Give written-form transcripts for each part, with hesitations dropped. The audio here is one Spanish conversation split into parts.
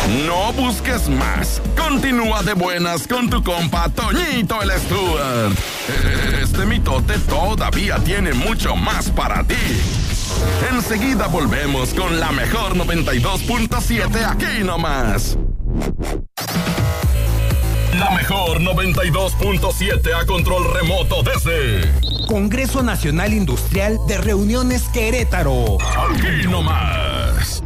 No busques más. Continúa de buenas con tu compa Toñito el Stuart. Este mitote todavía tiene mucho más para ti. Enseguida volvemos con la mejor 92.7 aquí nomás. La mejor 92.7 a control remoto desde Congreso Nacional Industrial de Reuniones Querétaro. Aquí nomás.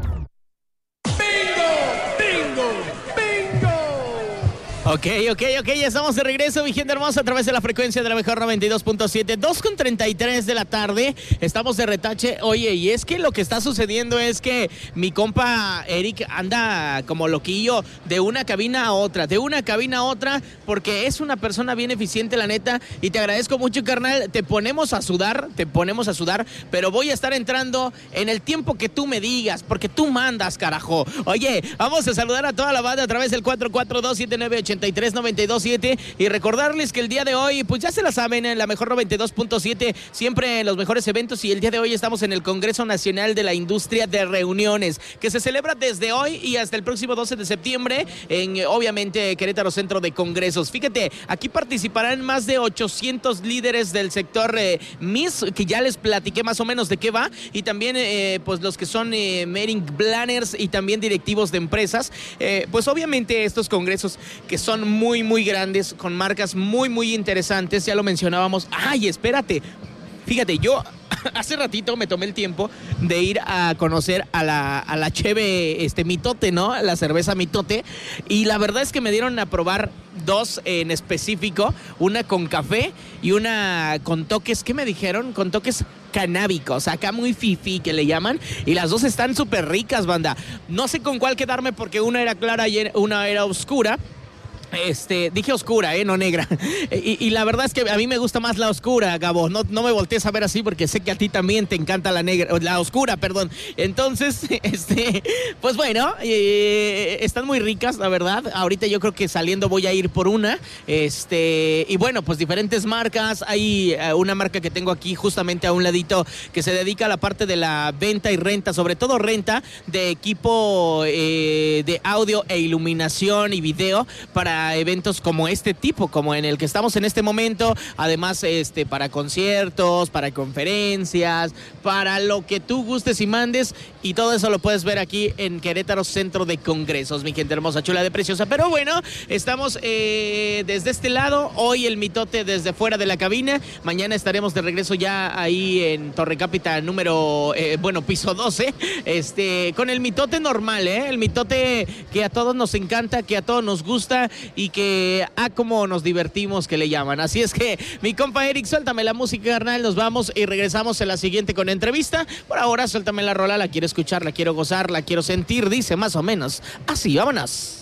Ok, ya estamos de regreso, mi gente hermosa, a través de la frecuencia de la mejor 92.7, 2:33 de la tarde, estamos de retache. Oye, y es que lo que está sucediendo es que mi compa Eric anda como loquillo de una cabina a otra, porque es una persona bien eficiente, la neta, y te agradezco mucho, carnal. Te ponemos a sudar, pero voy a estar entrando en el tiempo que tú me digas, porque tú mandas, carajo. Oye, vamos a saludar a toda la banda a través del 442-7983-927 y recordarles que el día de hoy, pues ya se la saben, en la mejor 92.7, siempre en los mejores eventos, y el día de hoy estamos en el Congreso Nacional de la Industria de Reuniones, que se celebra desde hoy y hasta el próximo 12 de septiembre en, obviamente, Querétaro Centro de Congresos. Fíjate, aquí participarán más de 800 líderes del sector MIS, que ya les platiqué más o menos de qué va, y también pues los que son meeting planners y también directivos de empresas. Pues obviamente estos congresos que son muy, muy grandes, con marcas muy, muy interesantes, ya lo mencionábamos. ¡Ay, espérate! Fíjate, yo hace ratito me tomé el tiempo de ir a conocer a la cheve Mitote, ¿no? La cerveza Mitote. Y la verdad es que me dieron a probar dos en específico, una con café y una con toques, ¿qué me dijeron? Con toques canábicos, acá muy fifí que le llaman, y las dos están súper ricas, banda. No sé con cuál quedarme porque una era clara y una era oscura. Dije oscura, no negra. Y la verdad es que a mí me gusta más la oscura, Gabo. No me voltees a ver así porque sé que a ti también te encanta la negra, la oscura, perdón. Entonces, pues bueno, están muy ricas, la verdad. Ahorita yo creo que saliendo voy a ir por una. Y bueno, pues diferentes marcas. Hay una marca que tengo aquí justamente a un ladito que se dedica a la parte de la venta y renta, sobre todo renta de equipo de audio e iluminación y video para eventos como este tipo, como en el que estamos en este momento. Además, para conciertos, para conferencias, para lo que tú gustes y mandes, y todo eso lo puedes ver aquí en Querétaro Centro de Congresos, mi gente hermosa, chula de preciosa. Pero bueno, estamos desde este lado, hoy el mitote desde fuera de la cabina, mañana estaremos de regreso ya ahí en Torre Cápita número, piso 12, con el mitote normal, el mitote que a todos nos encanta, que a todos nos gusta, y que cómo nos divertimos, que le llaman. Así es que, mi compa Eric, suéltame la música, carnal, nos vamos y regresamos en la siguiente con entrevista. Por ahora, suéltame la rola, la quiero escuchar, la quiero gozar, la quiero sentir, dice más o menos así, vámonos.